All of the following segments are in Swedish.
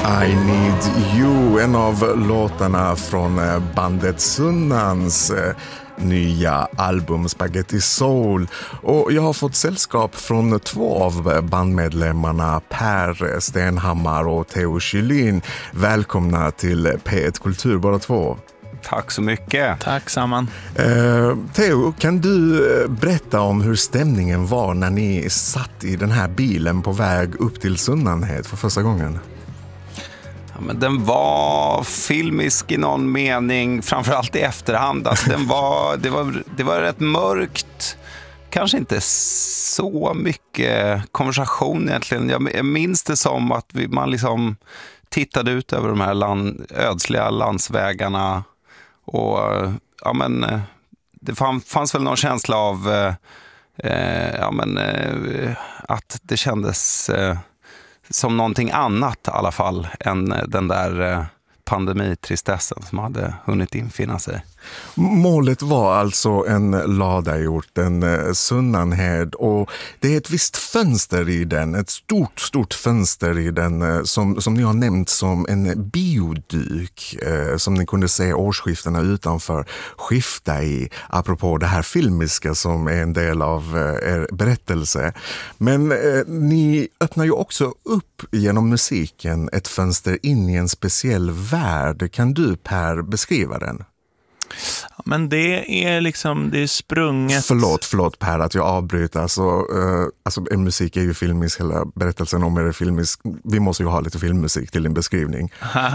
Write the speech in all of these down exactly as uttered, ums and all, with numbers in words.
I Need You, en av låtarna från bandet Sunnans nya album Spaghetti Soul. Och jag har fått sällskap från två av bandmedlemmarna, Per Stenhammar och Theo Kylin. Välkomna till P ett Kultur båda två. Tack så mycket. Tack samman. Eh, Theo, kan du berätta om hur stämningen var när ni satt i den här bilen på väg upp till Sunnanhed för första gången? Ja, men den var filmisk i någon mening, framförallt i efterhand. Alltså, den var, det, var, det var rätt mörkt. Kanske inte så mycket konversation egentligen. Jag minns det som att vi, man liksom tittade ut över de här land, ödsliga landsvägarna. Och ja, men det fann, fanns väl någon känsla av eh, ja, men, eh, att det kändes eh, som någonting annat i alla fall än den där eh, pandemitristessen som hade hunnit infinna sig. Målet var alltså en lada i orten Sunnanhed, och det är ett visst fönster i den, ett stort, stort fönster i den som, som ni har nämnt som en bioduk eh, som ni kunde se årsskiftena utanför skifta i, apropå det här filmiska som är en del av eh, er berättelse. Men eh, ni öppnar ju också upp genom musiken ett fönster in i en speciell värld. Kan du, Per, beskriva den? Men det är liksom, det är sprunget... Förlåt, förlåt Per att jag avbryter. Alltså, uh, alltså en musik är ju filmisk, hela berättelsen om är det filmisk. Vi måste ju ha lite filmmusik till din beskrivning.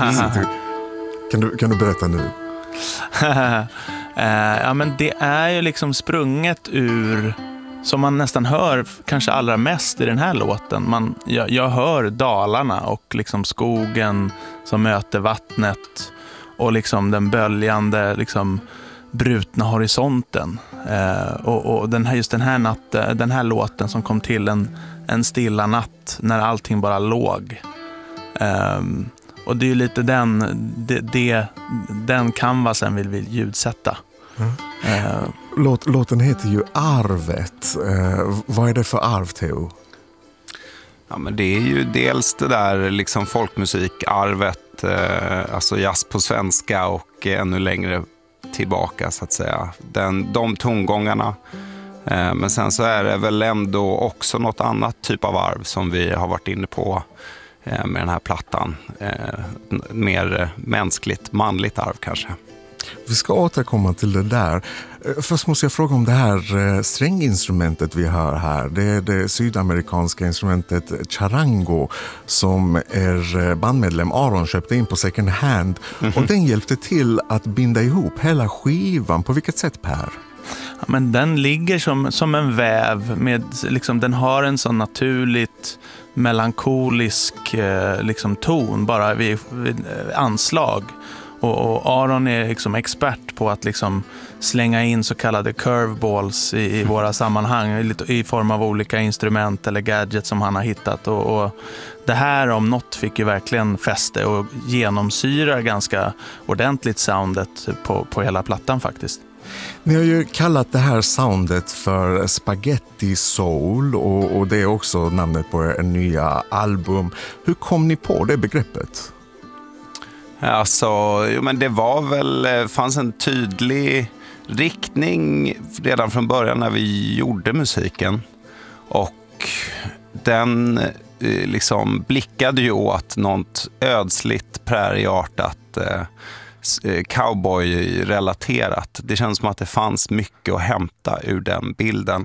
kan, du, kan du berätta nu? uh, ja, men det är ju liksom sprunget ur, som man nästan hör kanske allra mest i den här låten. Man, jag, jag hör dalarna och liksom skogen som möter vattnet. Och liksom den böljande, liksom brutna horisonten. Eh, och och den här, just den här, natt, den här låten som kom till en, en stilla natt när allting bara låg. Eh, och det är ju lite den, det, det, den canvasen vill vi ljudsätta. Mm. Eh, Låt, låten heter ju Arvet. Eh, vad är det för arv, Theo? Ja, men det är ju dels det där liksom folkmusikarvet, eh, alltså jazz på svenska och eh, ännu längre tillbaka så att säga. Den, de tongångarna. Eh, men sen så är det väl ändå också något annat typ av arv som vi har varit inne på eh, med den här plattan. Eh, mer mänskligt, manligt arv kanske. Vi ska återkomma till det där. Först måste jag fråga om det här stränginstrumentet vi hör här. Det är det sydamerikanska instrumentet charango som er bandmedlem Aron köpte in på second hand. Mm-hmm. Och den hjälpte till att binda ihop hela skivan. På vilket sätt, Per? Ja, men den ligger som, som en väv. Med, liksom, den har en sån naturligt melankolisk eh, liksom, ton bara vid, vid anslag. Och, och Aron är liksom expert på att liksom slänga in så kallade curveballs i, i våra sammanhang i, i form av olika instrument eller gadgets som han har hittat. Och, och det här om något fick ju verkligen fäste och genomsyra ganska ordentligt soundet på, på hela plattan faktiskt. Ni har ju kallat det här soundet för Spaghetti Soul och, och det är också namnet på er nya album. Hur kom ni på det begreppet? Alltså, jo, men det var väl, fanns en tydlig riktning redan från början när vi gjorde musiken. Och den eh, liksom blickade ju åt något ödsligt, prärieartat, eh, cowboy-relaterat. Det känns som att det fanns mycket att hämta ur den bilden.